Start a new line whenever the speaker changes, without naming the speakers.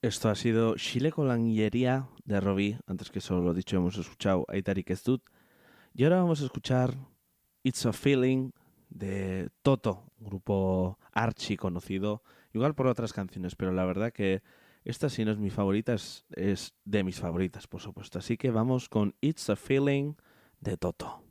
Esto ha sido Chile con la Ñería de Robbie. Antes que eso, lo dicho, hemos escuchado Aitari Kezdut. Y ahora vamos a escuchar It's a Feeling de Toto, un grupo archi conocido, igual por otras canciones, pero la verdad que esta, si no es mi favorita, es de mis favoritas, por supuesto. Así que vamos con It's a Feeling de Toto.